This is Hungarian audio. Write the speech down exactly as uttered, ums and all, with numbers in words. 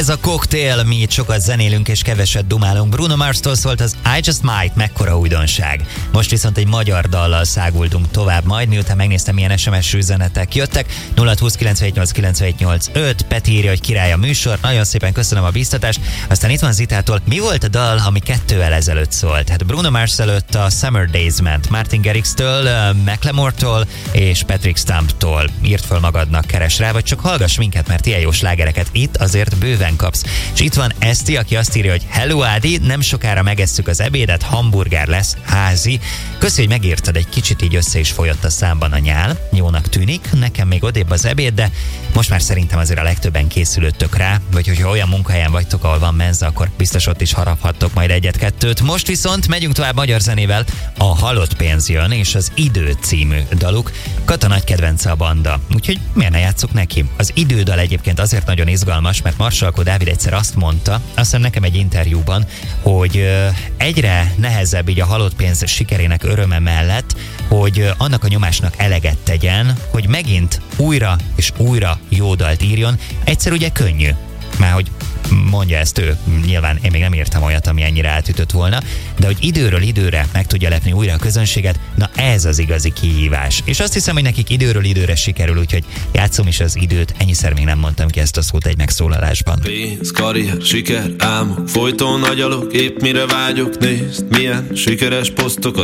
Ez a koktél, mi itt sokat zenélünk és keveset dumálunk. Bruno Mars-tól szólt az I Just Might, mekkora újdonság. Most viszont egy magyar dallal száguldunk tovább majd, miután megnéztem, milyen es em es üzenetek jöttek. nulla húsz kilencvenhét nyolc kilencvenhét nyolc öt, Peti írja, hogy király a műsor. Nagyon szépen köszönöm a biztatást. Aztán itt van Zitától, mi volt a dal, ami kettővel ezelőtt szólt? Hát Bruno Mars előtt a Summer Days ment. Martin Garrix-től, Macklemore-tól és Patrick Stump-tól. Írt föl magadnak, keres rá, vagy csak hallgass minket, mert ilyen jó slágereket itt azért bőven kapsz. És itt van Eszti, aki azt írja, hogy hello Ádi, nem sokára megesszük az ebédet, hamburger lesz, házi. Köszi, hogy megírtad, egy kicsit így össze is folyott a számban a nyál. Jónak tűnik, nekem még odébb az ebéd, de most már szerintem azért a legtöbben készülődtök rá, vagy hogyha olyan munkahelyen vagytok, ahol van menza, akkor biztos ott is haraphattok majd egyet-kettőt. Most viszont megyünk tovább magyar zenével. A Halott pénz jön, és az Idő című daluk. Kata nagy kedvence a banda, úgyhogy miért ne játsszuk neki? Az Idődal egyébként azért nagyon izgalmas, mert Marsalkó Dávid egyszer azt mondta, azt hiszem nekem egy interjúban, hogy egyre nehezebb így a Halott pénz sikerének öröme mellett, hogy annak a nyomásnak eleget tegyen, hogy megint újra és újra jó dalt írjon. Egyszer ugye könnyű, mert hogy mondja ezt ő, nyilván én még nem írtam olyat, ami ennyire átütött volna, de hogy időről időre meg tudja lepni újra a közönséget, na ez az igazi kihívás. És azt hiszem, hogy nekik időről időre sikerül, úgyhogy játszom is az időt, ennyiszer még nem mondtam ki ezt a szót egy megszólalásban. Pénz, karrier, siker, álmok, folyton agyalok, épp mire vágyok, nézd, milyen sikeres posztok